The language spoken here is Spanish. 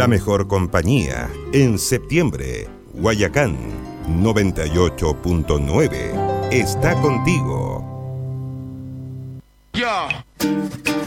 La mejor compañía en septiembre. Guayacán 98.9 está contigo. Ya.